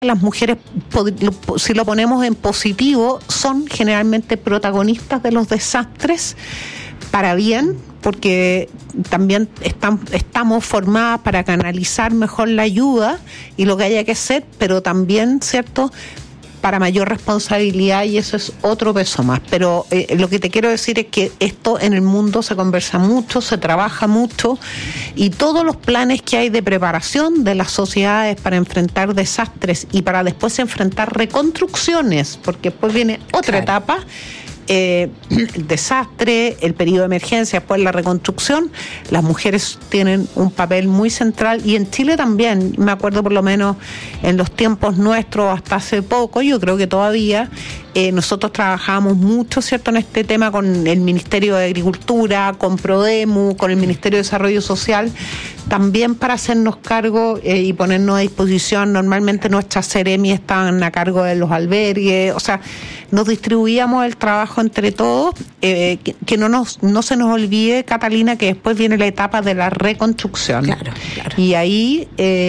las mujeres, si lo ponemos en positivo, son generalmente protagonistas de los desastres para bien, porque también estamos formadas para canalizar mejor la ayuda y lo que haya que hacer, pero también, ¿cierto?, para mayor responsabilidad, y eso es otro peso más. Pero lo que te quiero decir es que esto en el mundo se conversa mucho, se trabaja mucho, y todos los planes que hay de preparación de las sociedades para enfrentar desastres y para después enfrentar reconstrucciones, porque después viene otra etapa, el desastre, el periodo de emergencia, después la reconstrucción. Las mujeres tienen un papel muy central, y en Chile también. Me acuerdo, por lo menos en los tiempos nuestros, hasta hace poco, yo creo que todavía, nosotros trabajamos mucho, ¿cierto?, en este tema con el Ministerio de Agricultura, con Prodemu, con el Ministerio de Desarrollo Social, también para hacernos cargo y ponernos a disposición. Normalmente nuestras Seremi estaban a cargo de los albergues, o sea, nos distribuíamos el trabajo entre todos, que no se nos olvide, Catalina, que después viene la etapa de la reconstrucción. Claro. Y ahí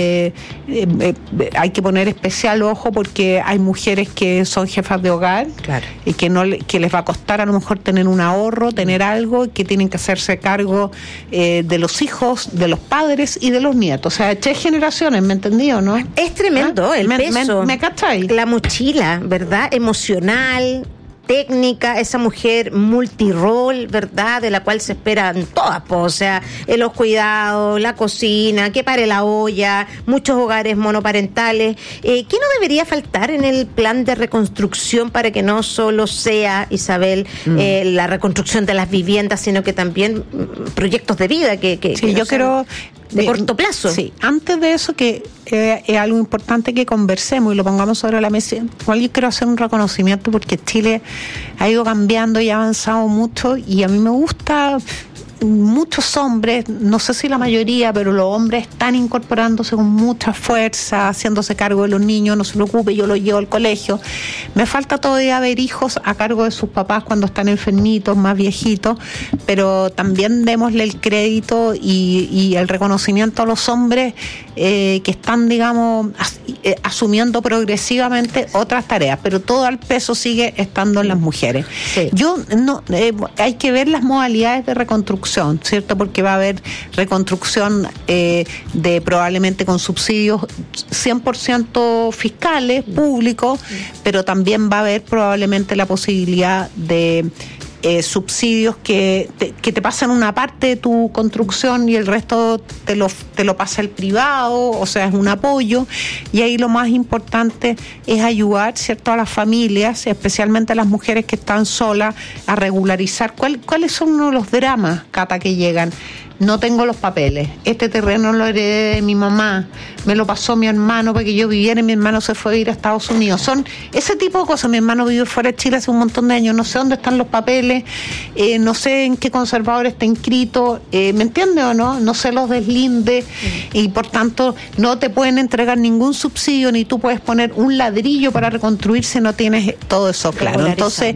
hay que poner especial ojo, porque hay mujeres que son jefas de hogar, y que les va a costar a lo mejor tener un ahorro, tener algo, que tienen que hacerse cargo de los hijos, de los padres y de los nietos. O sea, 3 generaciones, ¿me entendí o no? Es tremendo el peso. ¿Me cachai? La mochila, ¿verdad? Emocional, técnica, esa mujer multirol, ¿verdad?, de la cual se esperan todas, o sea, los cuidados, la cocina, que pare la olla, muchos hogares monoparentales. ¿Qué no debería faltar en el plan de reconstrucción para que no solo sea, Isabel, la reconstrucción de las viviendas, sino que también proyectos de vida que sí, yo creo de corto plazo? Sí, antes de eso, que es algo importante que conversemos y lo pongamos sobre la mesa. Igual yo quiero hacer un reconocimiento, porque Chile ha ido cambiando y ha avanzado mucho, y a mí me gusta. Muchos hombres, no sé si la mayoría, pero los hombres están incorporándose con mucha fuerza, haciéndose cargo de los niños. No se preocupe, yo los llevo al colegio. Me falta todavía ver hijos a cargo de sus papás cuando están enfermitos, más viejitos, pero también démosle el crédito y el reconocimiento a los hombres que están, digamos, asumiendo progresivamente otras tareas, pero todo el peso sigue estando en las mujeres. Sí. Hay que ver las modalidades de reconstrucción, ¿cierto? Porque va a haber reconstrucción de probablemente con subsidios 100% fiscales, públicos, pero también va a haber probablemente la posibilidad de subsidios que te pasan una parte de tu construcción y el resto te lo pasa el privado, o sea, es un apoyo. Y ahí lo más importante es ayudar, ¿cierto?, a las familias, especialmente a las mujeres que están solas, a regularizar. ¿Cuáles son uno de los dramas, Cata, que llegan? No tengo los papeles, este terreno lo heredé de mi mamá, me lo pasó mi hermano porque yo viviera y mi hermano se fue a ir a Estados Unidos. Son ese tipo de cosas. Mi hermano vive fuera de Chile hace un montón de años, no sé dónde están los papeles, no sé en qué conservador está inscrito, ¿me entiendes o no? No sé los deslindes, y por tanto no te pueden entregar ningún subsidio, ni tú puedes poner un ladrillo para reconstruir si no tienes todo eso claro. Entonces,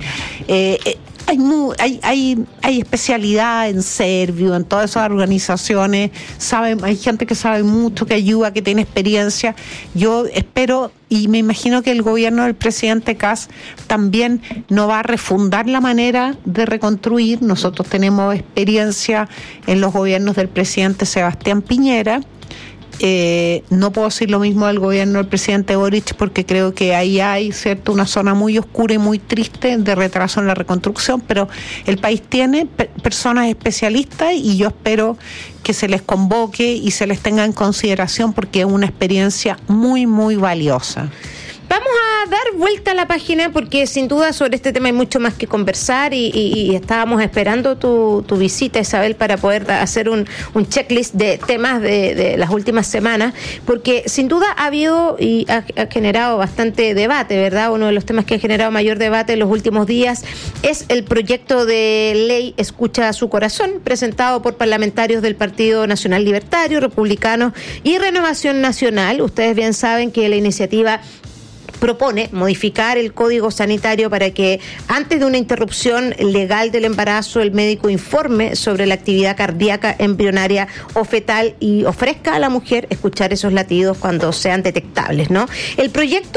hay especialidad en Servio, en todas esas organizaciones, hay gente que sabe mucho, que ayuda, que tiene experiencia. Yo espero y me imagino que el gobierno del presidente Kast también no va a refundar la manera de reconstruir. Nosotros tenemos experiencia en los gobiernos del presidente Sebastián Piñera. No puedo decir lo mismo del gobierno del presidente Boric, porque creo que ahí hay, ¿cierto?, una zona muy oscura y muy triste de retraso en la reconstrucción, pero el país tiene personas especialistas y yo espero que se les convoque y se les tenga en consideración, porque es una experiencia muy, muy valiosa. Vamos a dar vuelta a la página, porque sin duda sobre este tema hay mucho más que conversar, y estábamos esperando tu visita, Isabel, para poder hacer un checklist de temas de las últimas semanas, porque sin duda ha habido y ha generado bastante debate, ¿verdad? Uno de los temas que ha generado mayor debate en los últimos días es el proyecto de ley Escucha a su Corazón, presentado por parlamentarios del Partido Nacional Libertario, Republicanos y Renovación Nacional. Ustedes bien saben que la iniciativa propone modificar el código sanitario para que antes de una interrupción legal del embarazo el médico informe sobre la actividad cardíaca embrionaria o fetal y ofrezca a la mujer escuchar esos latidos cuando sean detectables, ¿no? El proyecto